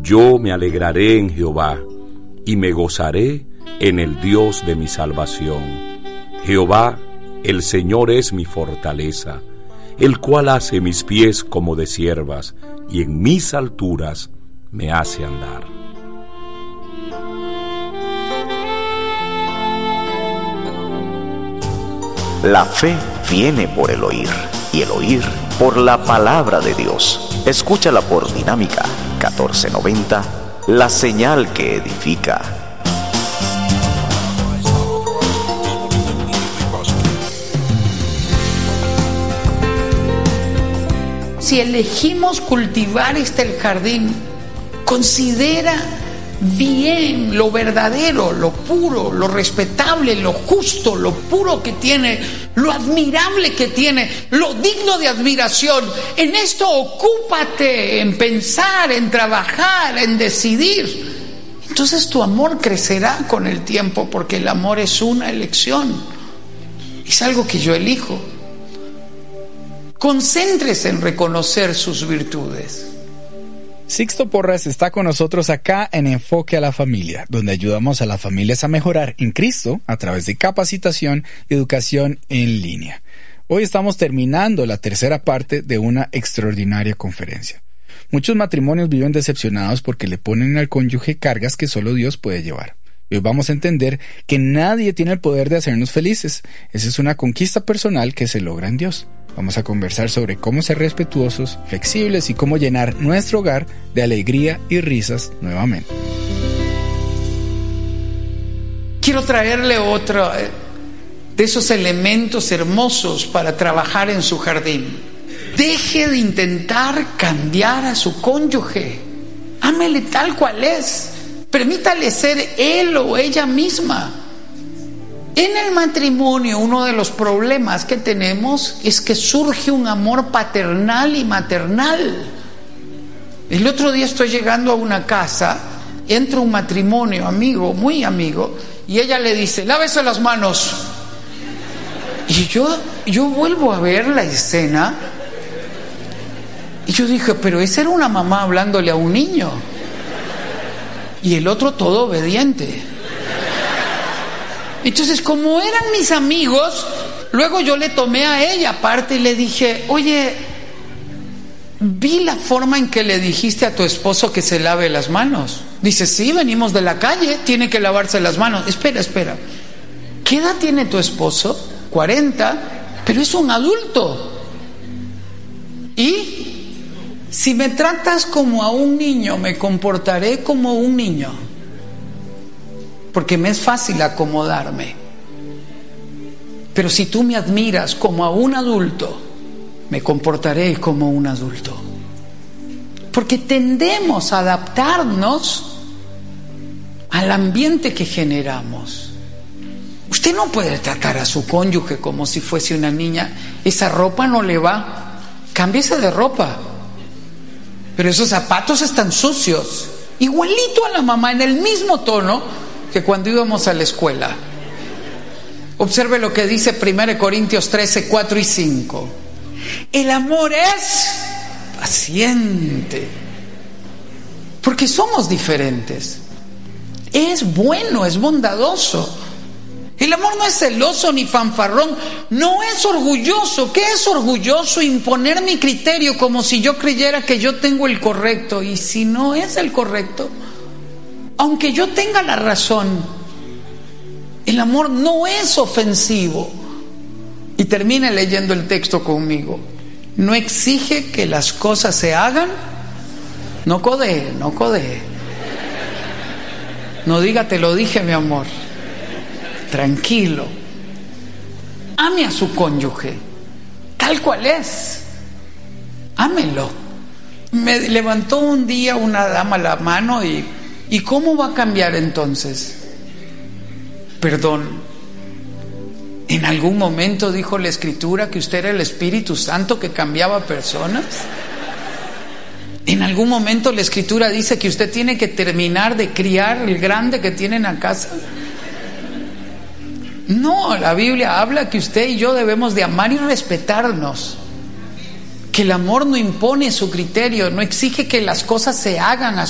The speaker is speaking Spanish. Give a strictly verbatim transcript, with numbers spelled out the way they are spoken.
Yo me alegraré en Jehová, y me gozaré en el Dios de mi salvación. Jehová, el Señor es mi fortaleza, el cual hace mis pies como de ciervas, y en mis alturas me hace andar. La fe viene por el oír, y el oír por la palabra de Dios. Escúchala por Dinámica catorce noventa, la señal que edifica. Si elegimos cultivar este jardín, considera bien lo verdadero, lo puro, lo respetable, lo justo, lo puro que tiene, lo admirable que tiene, lo digno de admiración. En esto ocúpate, en pensar, en trabajar, en decidir. Entonces tu amor crecerá con el tiempo, porque el amor es una elección, es algo que yo elijo. Concéntrese en reconocer sus virtudes. Sixto Porras está con nosotros acá en Enfoque a la Familia, donde ayudamos a las familias a mejorar en Cristo a través de capacitación y educación en línea. Hoy estamos terminando la tercera parte de una extraordinaria conferencia. Muchos matrimonios viven decepcionados porque le ponen al cónyuge cargas que solo Dios puede llevar. Y hoy vamos a entender que nadie tiene el poder de hacernos felices. Esa es una conquista personal que se logra en Dios. Vamos a conversar sobre cómo ser respetuosos, flexibles y cómo llenar nuestro hogar de alegría y risas nuevamente. Quiero traerle otro de esos elementos hermosos para trabajar en su jardín. Deje de intentar cambiar a su cónyuge. Ámele tal cual es. Permítale ser él o ella misma. En el matrimonio, uno de los problemas que tenemos es que surge un amor paternal y maternal. El otro día estoy llegando a una casa, entra un matrimonio amigo, muy amigo, y ella le dice, lávese las manos. Y yo, yo vuelvo a ver la escena, y yo dije, pero esa era una mamá hablándole a un niño, y el otro todo obediente. Entonces, como eran mis amigos, luego yo le tomé a ella aparte y le dije, oye, vi la forma en que le dijiste a tu esposo que se lave las manos. Dice, sí, venimos de la calle, tiene que lavarse las manos. Espera, espera, ¿qué edad tiene tu esposo? cuarenta, pero es un adulto. Y si me tratas como a un niño, me comportaré como un niño, porque me es fácil acomodarme. Pero si tú me admiras como a un adulto, me comportaré como un adulto. Porque tendemos a adaptarnos al ambiente que generamos. Usted no puede tratar a su cónyuge como si fuese una niña. Esa ropa no le va, cámbiese de ropa. Pero esos zapatos están sucios, igualito a la mamá, en el mismo tono que cuando íbamos a la escuela. Observe lo que dice primera Corintios trece, cuatro y cinco. El amor es paciente, porque somos diferentes. Es bueno, es bondadoso. El amor no es celoso ni fanfarrón, no es orgulloso. ¿Qué es orgulloso? Imponer mi criterio como si yo creyera que yo tengo el correcto, y si no es el correcto, aunque yo tenga la razón. El amor no es ofensivo. Y termine leyendo el texto conmigo. No exige que las cosas se hagan. No codee, no codee. No diga, te lo dije, mi amor. Tranquilo. Ame a su cónyuge tal cual es. Ámelo. Me levantó un día una dama la mano y ¿y cómo va a cambiar entonces? Perdón, ¿en algún momento dijo la Escritura que usted era el Espíritu Santo que cambiaba personas? ¿En algún momento la Escritura dice que usted tiene que terminar de criar el grande que tiene en la casa? No, la Biblia habla que usted y yo debemos de amar y respetarnos. Que el amor no impone su criterio, no exige que las cosas se hagan a